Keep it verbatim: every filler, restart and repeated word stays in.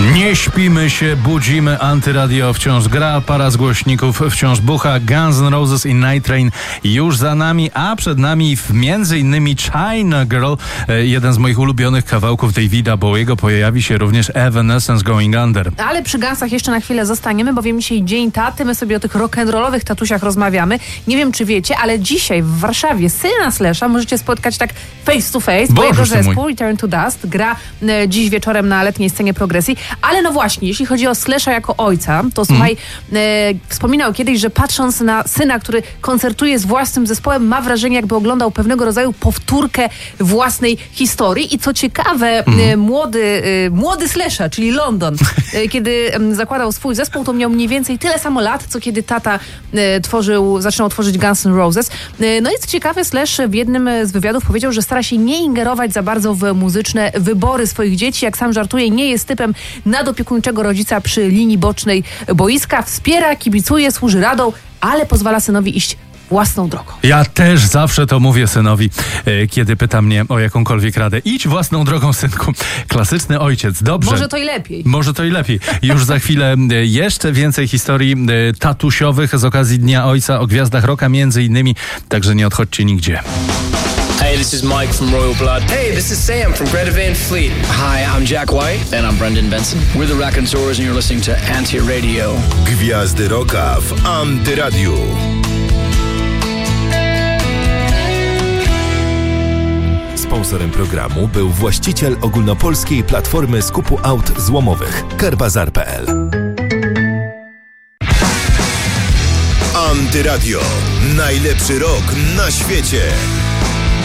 Nie śpimy się, budzimy, Antyradio wciąż gra, para z głośników wciąż bucha, Guns N' Roses i Night Train już za nami, a przed nami między innymi China Girl, jeden z moich ulubionych kawałków Davida Bowiego, pojawi się również Evanescence Going Under. Ale przy Gunsach jeszcze na chwilę zostaniemy, bowiem dzisiaj Dzień Taty, my sobie o tych rock'n'rollowych tatusiach rozmawiamy. Nie wiem, czy wiecie, ale dzisiaj w Warszawie syna Slasha możecie spotkać tak face to face, bo jego zespół Return to Dust gra e, dziś wieczorem na letniej scenie Progresji. Ale no właśnie, jeśli chodzi o Slasha jako ojca, to słuchaj, mm. e, wspominał kiedyś, że patrząc na syna, który koncertuje z własnym zespołem, ma wrażenie, jakby oglądał pewnego rodzaju powtórkę własnej historii. I co ciekawe, mm. e, młody, e, młody Slasha, czyli London, e, kiedy e, zakładał swój zespół, to miał mniej więcej tyle samo lat, co kiedy tata e, tworzył, zaczynał tworzyć Guns N' Roses. E, no i co ciekawe, Slash w jednym z wywiadów powiedział, że stara się nie ingerować za bardzo w muzyczne wybory swoich dzieci. Jak sam żartuje, nie jest typem nadopiekuńczego rodzica przy linii bocznej boiska. Wspiera, kibicuje, służy radą, ale pozwala synowi iść własną drogą. Ja też zawsze to mówię synowi, kiedy pyta mnie o jakąkolwiek radę. Idź własną drogą, synku. Klasyczny ojciec. Dobrze. Może to i lepiej. Może to i lepiej. Już za chwilę jeszcze więcej historii tatusiowych z okazji Dnia Ojca o gwiazdach rocka między innymi. Także nie odchodźcie nigdzie. Hey, this is Mike from Royal Blood. Hey, this is Sam from Greta Van Fleet. Hi, I'm Jack White. And I'm Brendan Benson. We're the Raconteurs and you're listening to Anti-Radio. Gwiazdy rocka w Antyradiu. Sponsorem programu był właściciel ogólnopolskiej platformy skupu aut złomowych Carbazar kropka p l. Antyradio. Najlepszy rok na świecie.